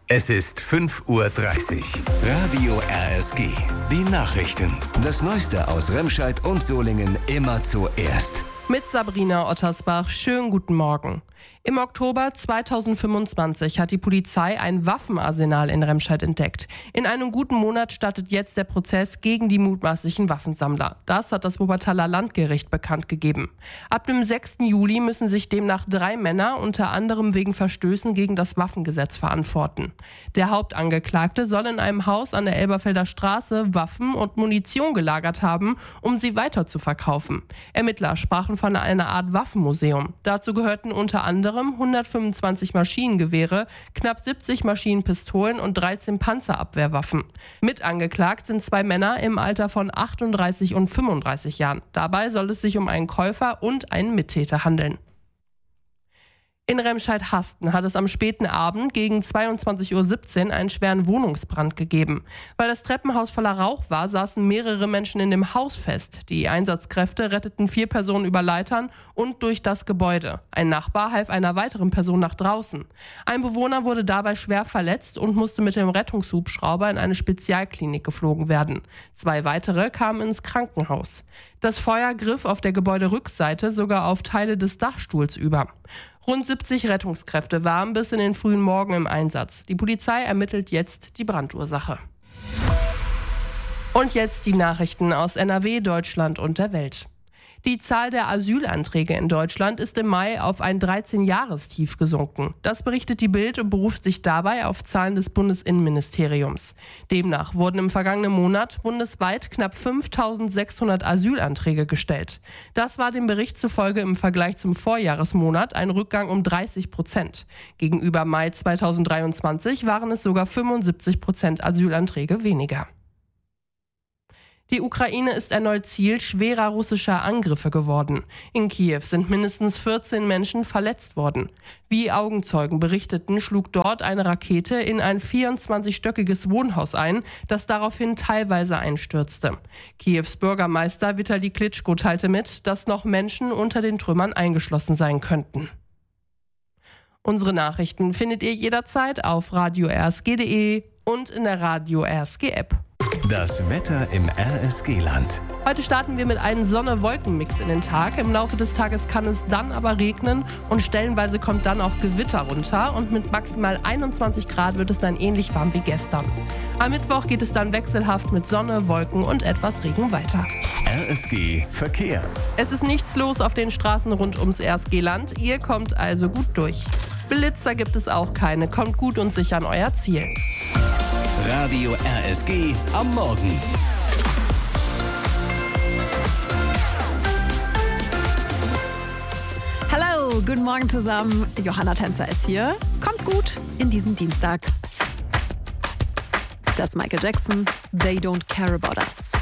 Es ist 5:30 Uhr. Radio RSG. Die Nachrichten. Das Neueste aus Remscheid und Solingen immer zuerst. Mit Sabrina Ottersbach. Schönen guten Morgen. Im Oktober 2025 hat die Polizei ein Waffenarsenal in Remscheid entdeckt. In einem guten Monat startet jetzt der Prozess gegen die mutmaßlichen Waffensammler. Das hat das Wuppertaler Landgericht bekannt gegeben. Ab dem 6. Juli müssen sich demnach 3 Männer unter anderem wegen Verstößen gegen das Waffengesetz verantworten. Der Hauptangeklagte soll in einem Haus an der Elberfelder Straße Waffen und Munition gelagert haben, um sie weiter zu verkaufen. Ermittler sprachen von einer Art Waffenmuseum. Dazu gehörten unter anderem 125 Maschinengewehre, knapp 70 Maschinenpistolen und 13 Panzerabwehrwaffen. Mit angeklagt sind 2 Männer im Alter von 38 und 35 Jahren. Dabei soll es sich um einen Käufer und einen Mittäter handeln. In Remscheid-Hasten hat es am späten Abend gegen 22:17 Uhr einen schweren Wohnungsbrand gegeben. Weil das Treppenhaus voller Rauch war, saßen mehrere Menschen in dem Haus fest. Die Einsatzkräfte retteten 4 Personen über Leitern und durch das Gebäude. Ein Nachbar half einer weiteren Person nach draußen. Ein Bewohner wurde dabei schwer verletzt und musste mit dem Rettungshubschrauber in eine Spezialklinik geflogen werden. 2 weitere kamen ins Krankenhaus. Das Feuer griff auf der Gebäuderückseite sogar auf Teile des Dachstuhls über. Rund 70 Rettungskräfte waren bis in den frühen Morgen im Einsatz. Die Polizei ermittelt jetzt die Brandursache. Und jetzt die Nachrichten aus NRW, Deutschland und der Welt. Die Zahl der Asylanträge in Deutschland ist im Mai auf ein 13-Jahrestief gesunken. Das berichtet die Bild und beruft sich dabei auf Zahlen des Bundesinnenministeriums. Demnach wurden im vergangenen Monat bundesweit knapp 5.600 Asylanträge gestellt. Das war dem Bericht zufolge im Vergleich zum Vorjahresmonat ein Rückgang um 30%. Gegenüber Mai 2023 waren es sogar 75% Asylanträge weniger. Die Ukraine ist erneut Ziel schwerer russischer Angriffe geworden. In Kiew sind mindestens 14 Menschen verletzt worden. Wie Augenzeugen berichteten, schlug dort eine Rakete in ein 24-stöckiges Wohnhaus ein, das daraufhin teilweise einstürzte. Kiews Bürgermeister Vitali Klitschko teilte mit, dass noch Menschen unter den Trümmern eingeschlossen sein könnten. Unsere Nachrichten findet ihr jederzeit auf radio-rsg.de und in der Radio RSG App. Das Wetter im RSG-Land. Heute starten wir mit einem Sonne-Wolken-Mix in den Tag. Im Laufe des Tages kann es dann aber regnen und stellenweise kommt dann auch Gewitter runter. Und mit maximal 21 Grad wird es dann ähnlich warm wie gestern. Am Mittwoch geht es dann wechselhaft mit Sonne, Wolken und etwas Regen weiter. RSG Verkehr. Es ist nichts los auf den Straßen rund ums RSG-Land. Ihr kommt also gut durch. Blitzer gibt es auch keine. Kommt gut und sicher an euer Ziel. Radio RSG am Morgen. Hallo, guten Morgen zusammen. Johanna Tänzer ist hier. Kommt gut in diesen Dienstag. Das Michael Jackson, They Don't Care About Us.